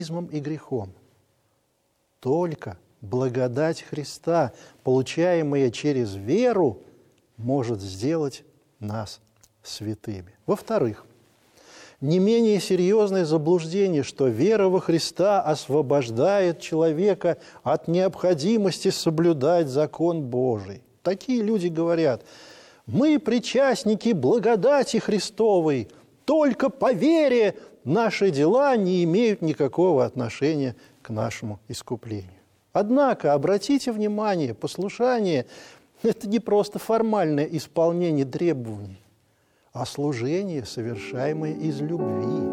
и грехом. Только благодать Христа, получаемая через веру, может сделать нас святыми. Во-вторых, не менее серьезное заблуждение, что вера во Христа освобождает человека от необходимости соблюдать закон Божий. Такие люди говорят: мы причастники благодати Христовой, только по вере наши дела не имеют никакого отношения к нашему искуплению. Однако, обратите внимание, послушание – это не просто формальное исполнение требований, а служение, совершаемое из любви.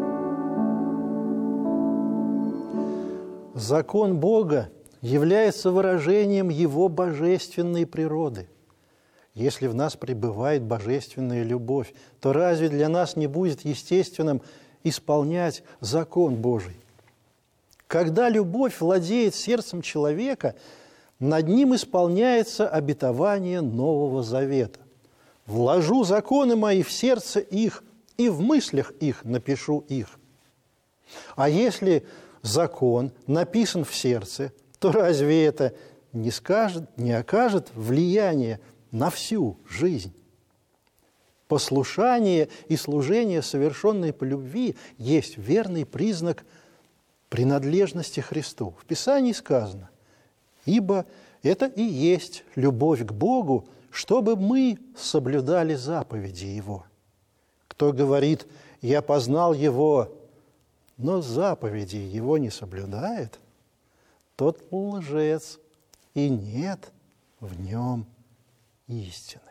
Закон Бога является выражением Его божественной природы. Если в нас пребывает божественная любовь, то разве для нас не будет естественным исполнять закон Божий? Когда любовь владеет сердцем человека, над ним исполняется обетование Нового Завета. «Вложу законы мои в сердце их, и в мыслях их напишу их». А если закон написан в сердце, то разве это не окажет влияния на всю жизнь? Послушание и служение, совершенные по любви, есть верный признак принадлежности Христу. В Писании сказано: «Ибо это и есть любовь к Богу, чтобы мы соблюдали заповеди Его». Кто говорит: «Я познал Его», но заповеди Его не соблюдает, тот лжец, и нет в нем истины.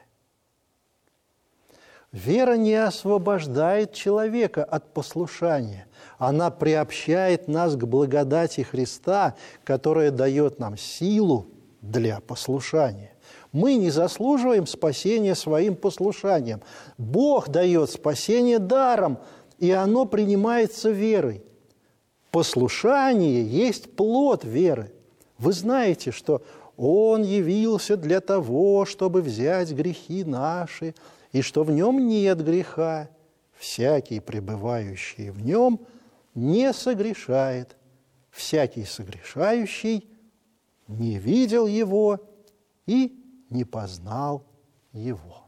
Вера не освобождает человека от послушания. Она приобщает нас к благодати Христа, которая дает нам силу для послушания. Мы не заслуживаем спасения своим послушанием. Бог дает спасение даром, и оно принимается верой. Послушание есть плод веры. Вы знаете, что Он явился для того, чтобы взять грехи наши, и что в Нем нет греха. Всякий, пребывающий в Нем, не согрешает. Всякий согрешающий не видел Его и не познал Его.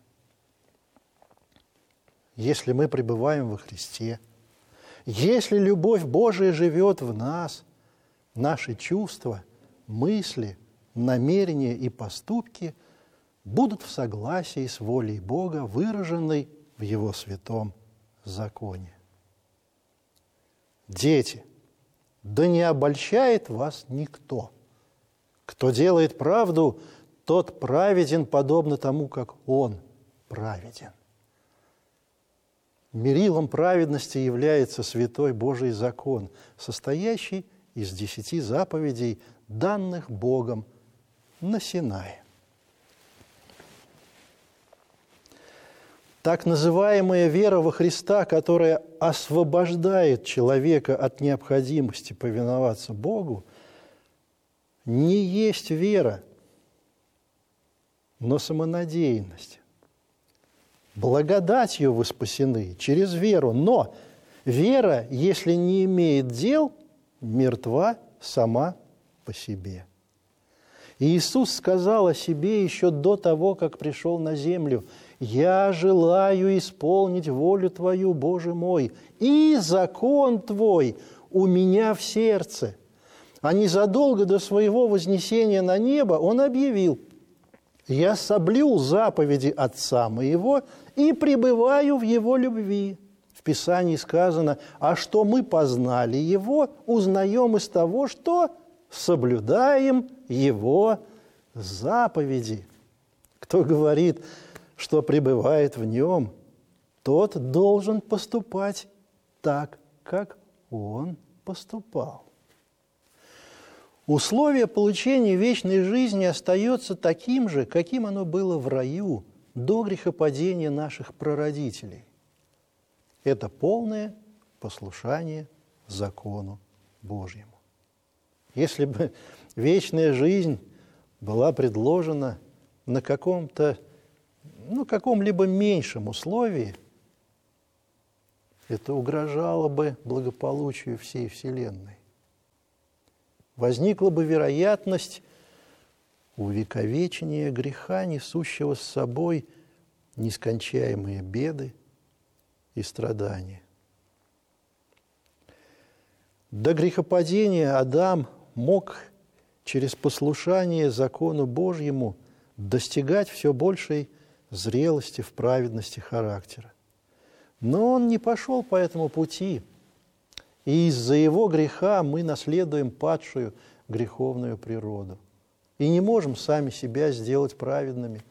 Если мы пребываем во Христе, если любовь Божия живет в нас, наши чувства, мысли, намерения и поступки будут в согласии с волей Бога, выраженной в Его святом законе. Дети, да не обольщает вас никто. Кто делает правду, тот праведен, подобно тому, как Он праведен. Мерилом праведности является святой Божий закон, состоящий из 10 заповедей, данных Богом на Синае. Так называемая вера во Христа, которая освобождает человека от необходимости повиноваться Богу, не есть вера, но самонадеянность. Благодатью вы спасены через веру, но вера, если не имеет дел, мертва сама по себе. И Иисус сказал о себе еще до того, как пришел на землю: «Я желаю исполнить волю Твою, Боже мой, и закон Твой у меня в сердце». А незадолго до своего вознесения на небо Он объявил: «Я соблюл заповеди Отца моего и пребываю в Его любви». В Писании сказано: «А что мы познали Его, узнаем из того, что соблюдаем Его заповеди». Кто говорит, что пребывает в Нем, тот должен поступать так, как Он поступал. Условие получения вечной жизни остается таким же, каким оно было в раю до грехопадения наших прародителей. Это полное послушание закону Божьему. Если бы вечная жизнь была предложена на каком-либо меньшем условии, это угрожало бы благополучию всей Вселенной. возникла бы вероятность увековечения греха, несущего с собой нескончаемые беды и страдания. До грехопадения Адам мог через послушание закону Божьему достигать все большей зрелости в праведности характера. Но он не пошел по этому пути, и из-за его греха мы наследуем падшую греховную природу и не можем сами себя сделать праведными.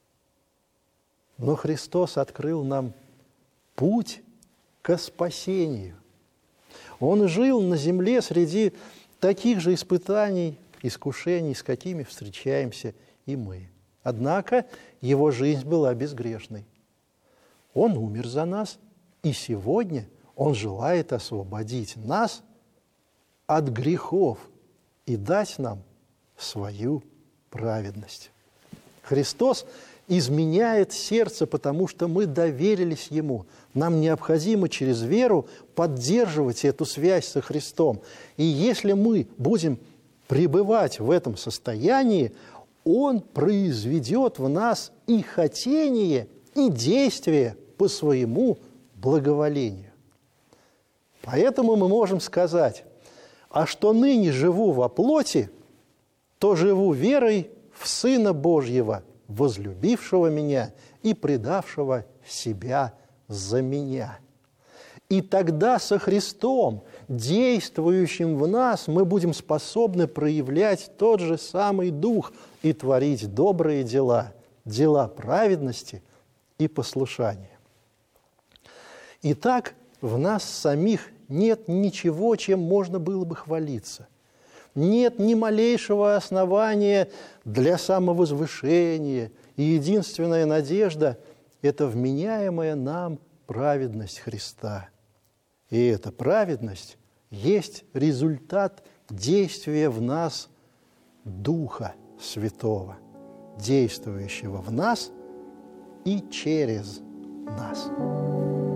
Но Христос открыл нам путь ко спасению. Он жил на земле среди таких же испытаний, искушений, с какими встречаемся и мы. Однако его жизнь была безгрешной. Он умер за нас, и сегодня он желает освободить нас от грехов и дать нам свою праведность. Христос изменяет сердце, потому что мы доверились Ему. Нам необходимо через веру поддерживать эту связь со Христом. И если мы будем пребывать в этом состоянии, Он произведет в нас и хотение, и действие по своему благоволению. Поэтому мы можем сказать: «А что ныне живу во плоти, то живу верой в Сына Божьего, возлюбившего меня и предавшего себя за меня». И тогда со Христом, действующим в нас, мы будем способны проявлять тот же самый Дух и творить добрые дела, дела праведности и послушания. Итак, в нас самих нет ничего, чем можно было бы хвалиться. Нет ни малейшего основания для самовозвышения, и единственная надежда – это вменяемая нам праведность Христа. И эта праведность есть результат действия в нас Духа Святого, действующего в нас и через нас.